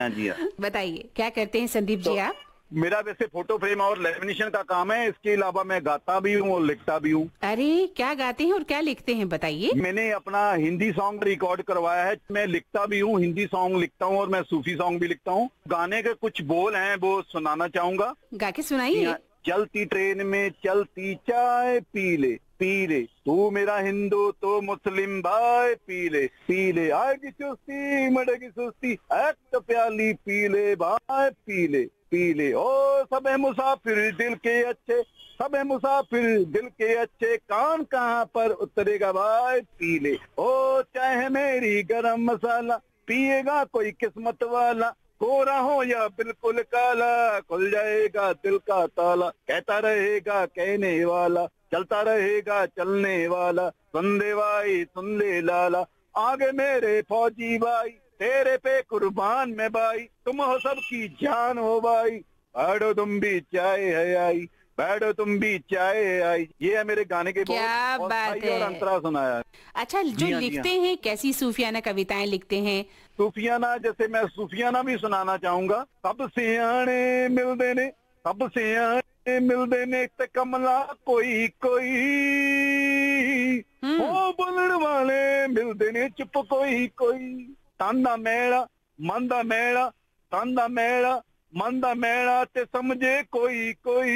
हाँ जी हाँ। बताइए क्या करते हैं संदीप जी आप? मेरा वैसे फोटो फ्रेम और लेमिनेशन का काम है। इसके अलावा मैं गाता भी हूँ और लिखता भी हूँ। अरे क्या गाते हैं और क्या लिखते हैं बताइए? मैंने अपना हिंदी सॉन्ग रिकॉर्ड करवाया है। मैं लिखता भी हूँ, हिंदी सॉन्ग लिखता हूँ और मैं सूफी सॉन्ग भी लिखता हूँ। गाने के कुछ बोल हैं वो सुनाना चाहूंगा। गा के सुनाइए। चलती ट्रेन में चलती चाय पी ले तू मेरा हिंदू तो मुस्लिम भाई पी ले आएगी चुस्ती मरेगी सुस्ती एक तो प्याली पी ले ओ सब है मुसाफिर दिल के अच्छे, सब है मुसाफिर दिल के अच्छे, कान कहाँ पर उतरेगा भाई पी ले। ओ चाय है मेरी गरम मसाला, पिएगा कोई किस्मत वाला, गोरा हो या बिल्कुल काला, खुल जाएगा दिल का ताला, कहता रहेगा कहने वाला, चलता रहेगा चलने वाला, सुन ले भाई सुन ले लाला, आगे मेरे फौजी भाई, तेरे पे कुर्बान में भाई, तुम हो सबकी जान हो भाई, बैठो तुम भी चाय है आई, बैठो तुम भी चाय है आई। ये है मेरे गाने के क्या बोल बात है। और अंतरा सुनाया है। अच्छा जो जी हाँ, जी लिखते हाँ। हैं कैसी सूफियाना कविताएं लिखते हैं? सूफियाना, जैसे मैं सूफियाना भी सुनाना चाहूंगा। सब सियाने मिलदे ने, सब सियाने मिलदे ने ते कमला कोई कोई, ओ बोलण वाले मिलदे ने चुप कोई कोई, तांदा मेड़ा मंदा मेड़ा, तांदा मेड़ा मंदा मेड़ा ते समझे कोई कोई,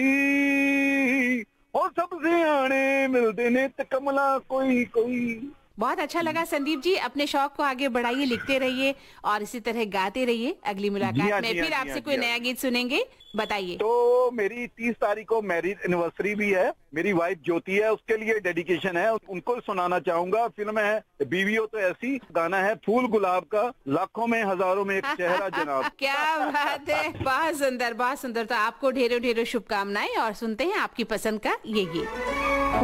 ओ सब सियाने मिलदे ने ते कमला कोई कोई। बहुत अच्छा लगा संदीप जी, अपने शौक को आगे बढ़ाइए, लिखते रहिए और इसी तरह गाते रहिए। अगली मुलाकात में फिर आपसे कोई नया गीत सुनेंगे, बताइए। तो मेरी 30 तारीख को मैरिज एनिवर्सरी भी है। मेरी वाइफ ज्योति है, उसके लिए डेडिकेशन है, उनको सुनाना चाहूंगा। फिल्म है बीवी हो तो ऐसी, गाना है फूल गुलाब का, लाखों में हजारों में एक चेहरा जनाब। क्या बात है, बहुत सुंदर बहुत सुंदर। तो आपको ढेरों ढेरों शुभकामनाएं और सुनते हैं आपकी पसंद का ये गीत।